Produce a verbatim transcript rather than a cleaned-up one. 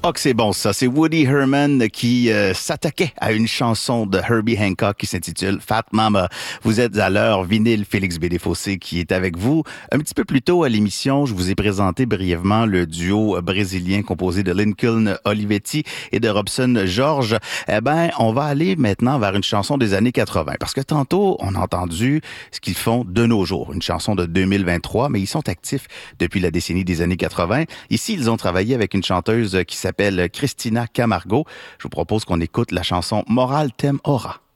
Oh, que c'est bon ça. C'est Woody Herman qui euh, s'attaquait à une chanson de Herbie Hancock qui s'intitule Fat Mama. Vous êtes à l'heure vinyle. Félix Bédéfossé qui est avec vous. Un petit peu plus tôt à l'émission, je vous ai présenté brièvement le duo brésilien composé de Lincoln Olivetti et de Robson George. Eh ben, on va aller maintenant vers une chanson des années quatre-vingts. Parce que tantôt, on a entendu ce qu'ils font de nos jours. Une chanson de deux mille vingt-trois, mais ils sont actifs depuis la décennie des années quatre-vingts. Ici, ils ont travaillé avec une chanteuse qui s'appelle s'appelle Christina Camargo. Je vous propose qu'on écoute la chanson Moral Tem Ora.